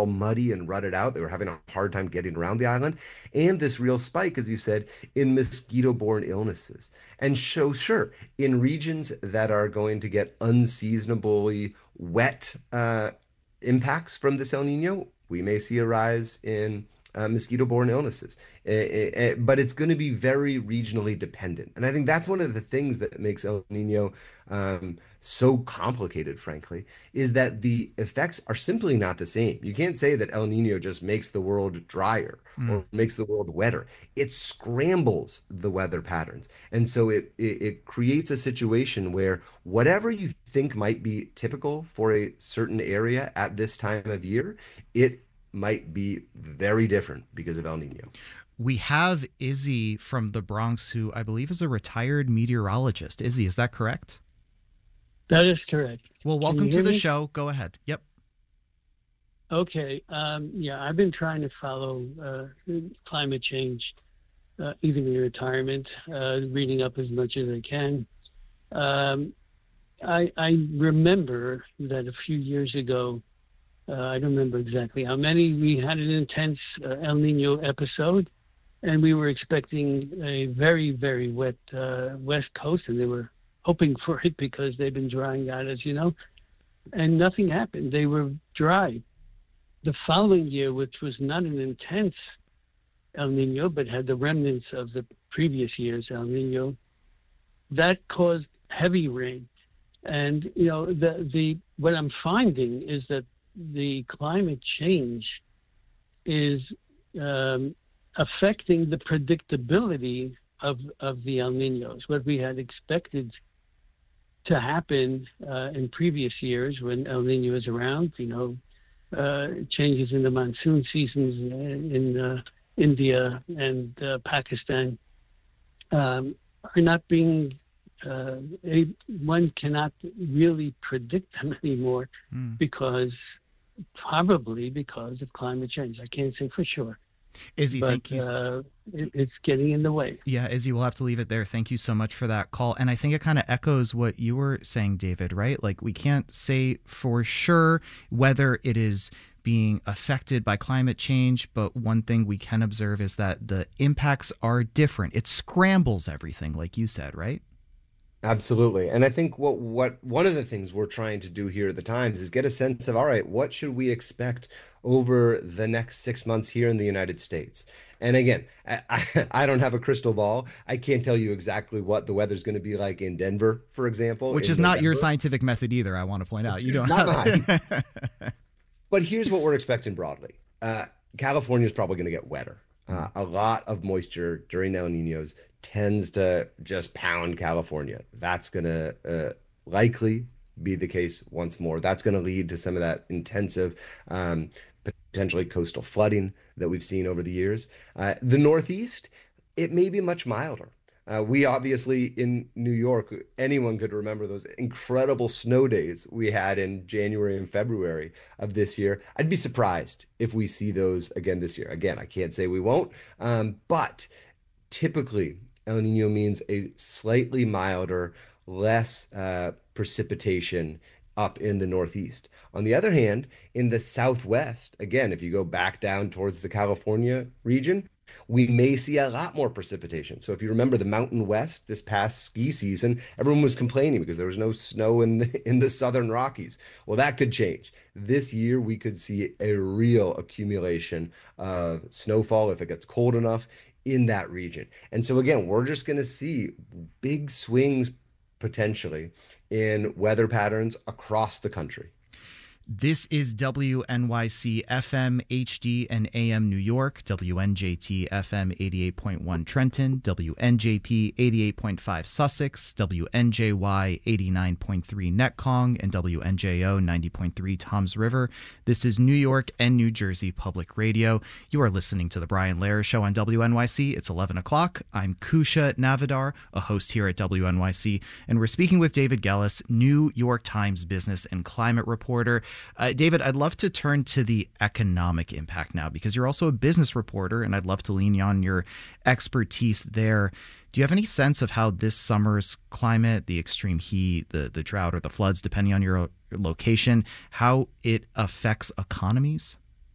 all muddy and rutted out. They were having a hard time getting around the island. And this real spike, as you said, in mosquito-borne illnesses. And so, sure, in regions that are going to get unseasonably wet impacts from this El Nino, we may see a rise in mosquito-borne illnesses. But it's going to be very regionally dependent. And I think that's one of the things that makes El Nino so complicated, frankly, is that the effects are simply not the same. You can't say that El Nino just makes the world drier Mm. or makes the world wetter. It scrambles the weather patterns. And so it creates a situation where whatever you think might be typical for a certain area at this time of year, it might be very different because of El Nino. We have Izzy from the Bronx, who I believe is a retired meteorologist. Izzy, is that correct? That is correct. Well, Can you welcome to hear the me? show. Go ahead. Yep. Okay. Yeah, I've been trying to follow climate change, even in retirement, reading up as much as I can. Um, I remember that a few years ago, I don't remember exactly how many, we had an intense El Nino episode, and we were expecting a very, very wet West Coast, and they were hoping for it because they've been drying out, as you know, and nothing happened. They were dry. The following year, which was not an intense El Nino, but had the remnants of the previous year's El Nino, that caused heavy rain. And the what I'm finding is that the climate change is affecting the predictability of the El Ninos. What we had expected to happen in previous years when El Nino was around, changes in the monsoon seasons in India and Pakistan are not being one cannot really predict them anymore Mm. because probably because of climate change. I can't say for sure, Izzy, but thank you. it's getting in the way. Yeah, Izzy, we'll have to leave it there. Thank you so much for that call. And I think it kind of echoes what you were saying, David, right? Like, we can't say for sure whether it is being affected by climate change, but one thing we can observe is that the impacts are different. It scrambles everything, like you said, right? Absolutely. And I think what one of the things we're trying to do here at the Times is get a sense of, all right, what should we expect over the next 6 months here in the United States? And again, I don't have a crystal ball. I can't tell you exactly what the weather's going to be like in Denver, for example, Which in is not your November. scientific method either, I want to point out. You don't Not have mine. it. But here's what we're expecting broadly. California is probably going to get wetter. A lot of moisture during El Ninos tends to just pound California. That's going to likely be the case once more. That's going to lead to some of that intensive, potentially coastal flooding that we've seen over the years. The Northeast, it may be much milder. We obviously in New York, anyone could remember those incredible snow days we had in January and February of this year. I'd be surprised if we see those again this year. Again, I can't say we won't, but typically El Nino means a slightly milder, less precipitation up in the Northeast. On the other hand, in the Southwest, again, if you go back down towards the California region, we may see a lot more precipitation. So if you remember the Mountain West this past ski season, everyone was complaining because there was no snow in the Southern Rockies. Well, that could change. This year we could see a real accumulation of snowfall if it gets cold enough in that region. And so again, we're just going to see big swings potentially in weather patterns across the country. This is WNYC FM HD and AM New York, WNJT FM 88.1 Trenton, WNJP 88.5 Sussex, WNJY 89.3 Netcong, and WNJO 90.3 Toms River. This is New York and New Jersey Public Radio. You are listening to The Brian Lehrer Show on WNYC. It's 11 o'clock. I'm Kusha Navidar, a host here at WNYC, and we're speaking with David Gellis, New York Times business and climate reporter. David, I'd love to turn to the economic impact now because you're also a business reporter, and I'd love to lean on your expertise there. Do you have any sense of how this summer's climate, the extreme heat, the drought, or the floods, depending on your location, how it affects economies?